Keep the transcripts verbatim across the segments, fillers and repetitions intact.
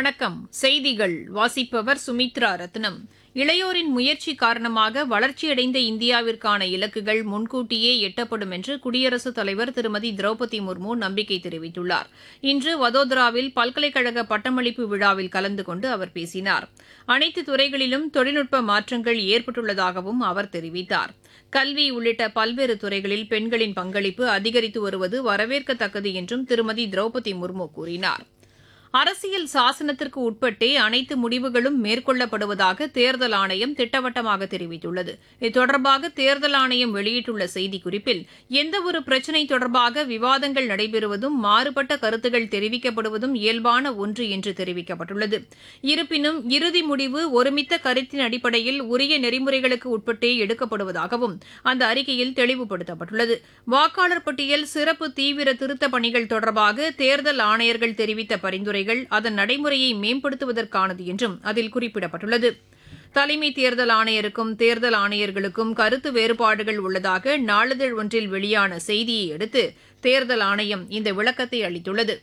வணக்கம். செய்திகள் வாசிப்பவர் சுமித்ரா ரத்னம். இளையோரின் முயற்சி காரணமாக வளர்ச்சியடைந்த இந்தியாவிற்கான இலக்குகள் முன்கூட்டியே எட்டப்படும் என்று குடியரசுத் தலைவர் திருமதி திரௌபதி முர்மு நம்பிக்கை தெரிவித்துள்ளார். இன்று வதோதராவில் பல்கலைக்கழக பட்டமளிப்பு விழாவில் கலந்து கொண்டு அவர் பேசினார். அனைத்து துறைகளிலும் தொழில்நுட்ப மாற்றங்கள் ஏற்பட்டுள்ளதாகவும் அவர் தெரிவித்தார். கல்வி உள்ளிட்ட பல்வேறு துறைகளில் பெண்களின் பங்களிப்பு அதிகரித்து வருவது வரவேற்கத்தக்கது என்றும் திருமதி திரௌபதி முர்மு கூறினார். அரசியல் சாசனத்திற்கு உட்பட்டே அனைத்து முடிவுகளும் மேற்கொள்ளப்படுவதாக தேர்தல் ஆணையம் திட்டவட்டமாக தெரிவித்துள்ளது. இது தொடர்பாக தேர்தல் ஆணையம் வெளியிட்டுள்ள செய்திக்குறிப்பில் எந்தவொரு பிரச்சினை தொடர்பாக விவாதங்கள் நடைபெறுவதும் மாறுபட்ட கருத்துக்கள் தெரிவிக்கப்படுவதும் இயல்பான ஒன்று என்று தெரிவிக்கப்பட்டுள்ளது. இருப்பினும் இறுதி முடிவு ஒருமித்த கருத்தின் அடிப்படையில் உரிய நெறிமுறைகளுக்கு உட்பட்டே எடுக்கப்படுவதாகவும் அந்த அறிக்கையில் தெளிவுபடுத்தப்பட்டுள்ளது. வாக்காளர் பட்டியல் சிறப்பு தீவிர திருத்தப் பணிகள் தொடர்பாக தேர்தல் ஆணையர்கள் தெரிவித்த பரிந்துரை அதன் நடைமுறையை மேம்படுத்துவதற்கானது என்றும் அதில் குறிப்பிடப்பட்டுள்ளது. தலைமை தேர்தல் ஆணையருக்கும் தேர்தல் ஆணையர்களுக்கும் கருத்து வேறுபாடுகள் உள்ளதாக நாளிதழ் ஒன்றில் வெளியான செய்தியை அடுத்து தேர்தல் ஆணையம் இந்த விளக்கத்தை அளித்துள்ளது.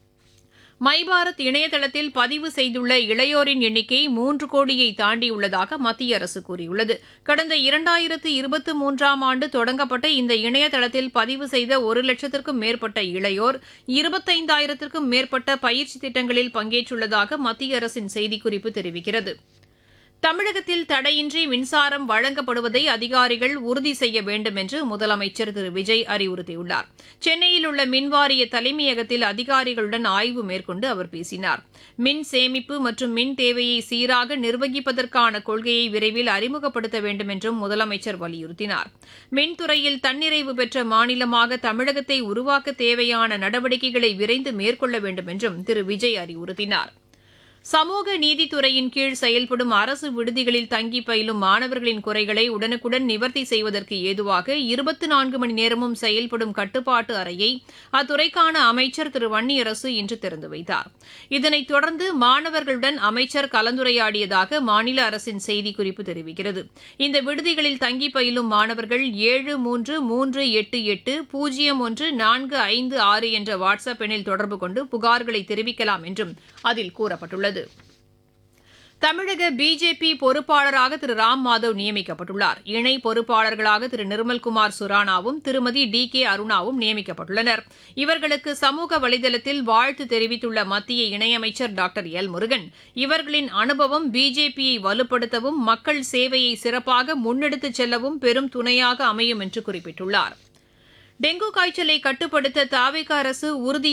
மைபாரத் இணையதளத்தில் பதிவு செய்துள்ள இளையோரின் எண்ணிக்கை மூன்று கோடியை தாண்டியுள்ளதாக மத்திய அரசு கூறியுள்ளது. கடந்த இரண்டாயிரத்து இருபத்தி மூன்றாம் ஆண்டு தொடங்கப்பட்ட இந்த இணையதளத்தில் பதிவு செய்த ஒரு லட்சத்திற்கும் மேற்பட்ட இளையோர் இருபத்தைந்தாயிரத்திற்கும் மேற்பட்ட பயிற்சி திட்டங்களில் பங்கேற்றுள்ளதாக மத்திய அரசின் செய்திக்குறிப்பு தெரிவிக்கிறது. தமிழகத்தில் தடையின்றி மின்சாரம் வழங்கப்படுவதை அதிகாரிகள் உறுதி செய்ய வேண்டும் என்று முதலமைச்சர் திரு விஜய் அறிவுறுத்தியுள்ளார். சென்னையில் உள்ள மின்வாரிய தலைமையகத்தில் அதிகாரிகளுடன் ஆய்வு மேற்கொண்டு அவர் பேசினார். மின் சேமிப்பு மற்றும் மின் தேவையை சீராக நிர்வகிப்பதற்கான கொள்கையை விரைவில் அறிமுகப்படுத்த வேண்டும் என்றும் முதலமைச்சர் வலியுறுத்தினார். மின்துறையில் தன்னிறைவு பெற்ற மாநிலமாக தமிழகத்தை உருவாக்க தேவையான நடவடிக்கைகளை விரைந்து மேற்கொள்ள வேண்டும் என்றும் திரு விஜய் அறிவுறுத்தினார். சமூக நீதித்துறையின் கீழ் செயல்படும் அரசு விடுதிகளில் தங்கி பயிலும் மாணவர்களின் குறைகளை உடனுக்குடன் நிவர்த்தி செய்வதற்கு ஏதுவாக இருபத்தி நான்கு மணி நேரமும் செயல்படும் கட்டுப்பாட்டு அறையை அத்துறைக்கான அமைச்சர் திரு வன்னியரசு இன்று திறந்து வைத்தார். இதனைத் தொடர்ந்து மாணவர்களுடன் அமைச்சர் கலந்துரையாடியதாக மாநில அரசின் செய்திக்குறிப்பு தெரிவிக்கிறது. இந்த விடுதிகளில் தங்கி பயிலும் மாணவர்கள் ஏழு மூன்று மூன்று எட்டு எட்டு பூஜ்ஜியம் ஒன்று நான்கு ஐந்து ஆறு என்ற வாட்ஸ்அப் எண்ணில் தொடர்பு கொண்டு புகார்களை தெரிவிக்கலாம் என்றும் அதில் கூறப்பட்டுள்ளது. தமிழக பிஜேபி பொறுப்பாளராக திரு ராம் மாதவ் நியமிக்கப்பட்டுள்ளார். இணை பொறுப்பாளர்களாக திரு நிர்மல்குமார் சுரானாவும் திருமதி டி கே அருணாவும் நியமிக்கப்பட்டுள்ளனர். இவர்களுக்கு சமூக வலைதளத்தில் வாழ்த்து தெரிவித்துள்ள மத்திய இணையமைச்சர் டாக்டர் எல் முருகன் இவர்களின் அனுபவம் பிஜேபியை வலுப்படுத்தவும் மக்கள் சேவையை சிறப்பாக முன்னெடுத்துச் செல்லவும் பெரும் துணையாக அமையும் என்று குறிப்பிட்டுள்ளார். டெங்கு காய்ச்சலை கட்டுப்படுத்த தாவேகா அரசு உறுதி